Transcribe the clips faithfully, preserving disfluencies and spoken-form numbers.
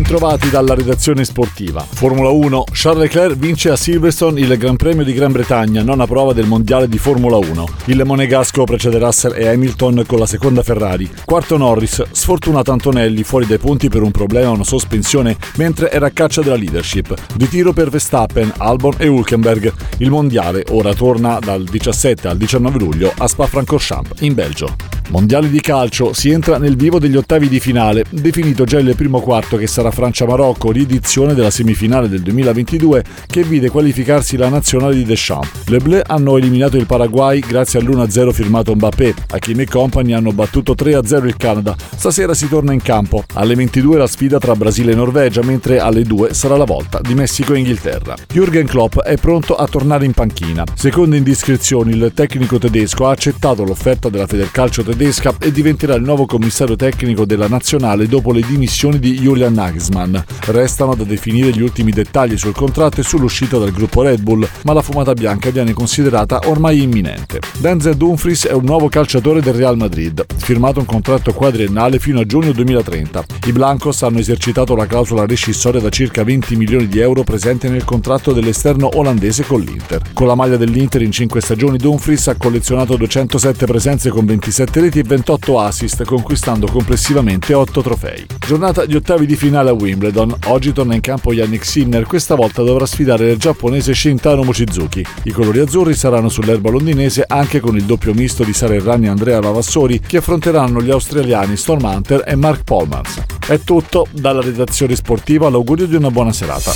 bentrovati dalla redazione sportiva. Formula uno, Charles Leclerc vince a Silverstone il Gran Premio di Gran Bretagna, nona prova del mondiale di Formula uno. Il monegasco precede Russell e Hamilton con la seconda Ferrari. Quarto Norris, sfortunato Antonelli fuori dai punti per un problema a una sospensione mentre era a caccia della leadership. Ritiro per Verstappen, Albon e Hülkenberg. Il mondiale ora torna dal diciassette al diciannove luglio a Spa-Francorchamps in Belgio. Mondiali di calcio, si entra nel vivo degli ottavi di finale, definito già il primo quarto che sarà Francia-Marocco, riedizione della semifinale del duemilaventidue che vide qualificarsi la nazionale di Deschamps. Le Bleu hanno eliminato il Paraguay grazie all'uno a zero firmato Mbappé, Hakimi e compagni hanno battuto tre a zero il Canada. Stasera si torna in campo, alle ventidue la sfida tra Brasile e Norvegia, mentre alle due sarà la volta di Messico e Inghilterra. Jürgen Klopp è pronto a tornare in panchina. Secondo indiscrezioni, il tecnico tedesco ha accettato l'offerta della Federcalcio tedesca e diventerà il nuovo commissario tecnico della nazionale dopo le dimissioni di Julian Nagelsmann. Restano da definire gli ultimi dettagli sul contratto e sull'uscita dal gruppo Red Bull, ma la fumata bianca viene considerata ormai imminente. Denzel Dumfries è un nuovo calciatore del Real Madrid, firmato un contratto quadriennale fino a giugno duemilatrenta. I Blancos hanno esercitato la clausola rescissoria da circa venti milioni di euro presente nel contratto dell'esterno olandese con l'Inter. Con la maglia dell'Inter in cinque stagioni Dumfries ha collezionato duecentosette presenze con ventisette reti e ventotto assist, conquistando complessivamente otto trofei. Giornata di ottavi di finale a Wimbledon. Oggi torna in campo Jannik Sinner, questa volta dovrà sfidare il giapponese Shintaro Mochizuki. I colori azzurri saranno sull'erba londinese anche con il doppio misto di Sara Errani e Andrea Vavassori che affronteranno gli australiani Storm Hunter e Mark Polmans. È tutto dalla redazione sportiva, l'augurio di una buona serata.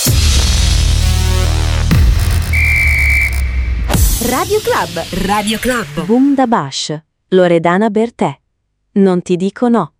Radio Club, Radio Club. Boom da Bash, Loredana Bertè. Non ti dico no.